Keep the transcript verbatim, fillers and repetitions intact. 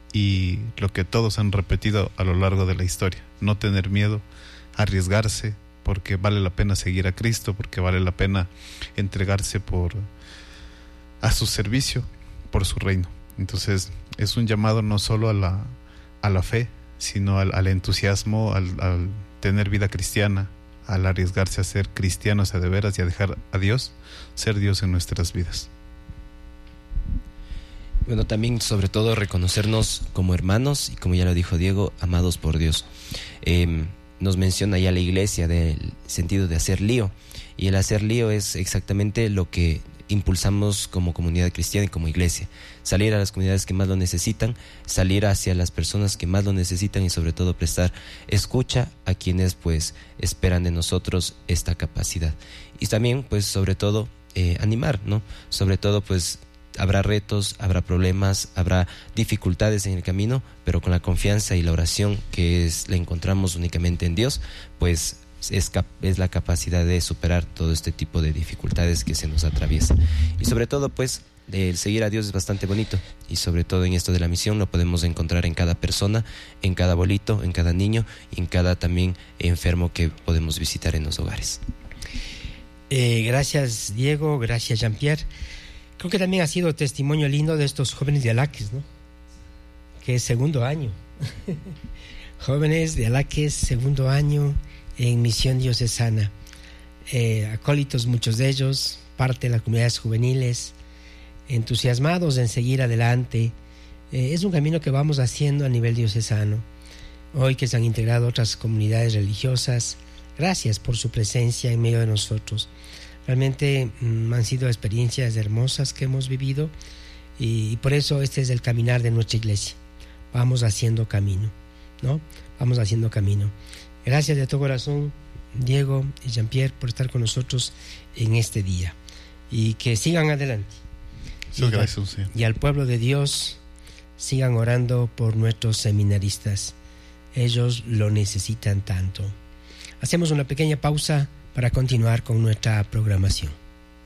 y lo que todos han repetido a lo largo de la historia: no tener miedo, arriesgarse, porque vale la pena seguir a Cristo, porque vale la pena entregarse por a su servicio, por su reino. Entonces es un llamado no solo a la, a la fe, sino al, al entusiasmo, al, al tener vida cristiana, al arriesgarse a ser cristianos a de veras y a dejar a Dios ser Dios en nuestras vidas. Bueno, también sobre todo reconocernos como hermanos y, como ya lo dijo Diego, amados por Dios. Eh, nos menciona ya la iglesia del sentido de hacer lío, y el hacer lío es exactamente lo que impulsamos como comunidad cristiana y como iglesia: salir a las comunidades que más lo necesitan, salir hacia las personas que más lo necesitan y sobre todo prestar escucha a quienes pues esperan de nosotros esta capacidad. Y también pues sobre todo eh, animar, ¿no? Sobre todo pues habrá retos, habrá problemas, habrá dificultades en el camino, pero con la confianza y la oración que es, la encontramos únicamente en Dios, pues es, cap- es la capacidad de superar todo este tipo de dificultades que se nos atraviesan. Y sobre todo pues el seguir a Dios es bastante bonito, y sobre todo en esto de la misión lo podemos encontrar en cada persona, en cada abuelito, en cada niño y en cada también enfermo que podemos visitar en los hogares. Eh, gracias Diego, gracias Jean-Pierre. Creo que también ha sido testimonio lindo de estos jóvenes de Alaques, ¿no? Que es segundo año. Jóvenes de Alaques, segundo año en misión diocesana. Eh, acólitos, muchos de ellos, parte de las comunidades juveniles, entusiasmados en seguir adelante. Eh, es un camino que vamos haciendo a nivel diocesano. Hoy que se han integrado otras comunidades religiosas, gracias por su presencia en medio de nosotros. Realmente mmm, han sido experiencias hermosas que hemos vivido, y, y por eso este es el caminar de nuestra iglesia. Vamos haciendo camino, ¿no? Vamos haciendo camino. Gracias de todo corazón, Diego y Jean-Pierre, por estar con nosotros en este día. Y que sigan adelante. Sí, y, gracias, sí. Y al pueblo de Dios, sigan orando por nuestros seminaristas. Ellos lo necesitan tanto. Hacemos una pequeña pausa para continuar con nuestra programación.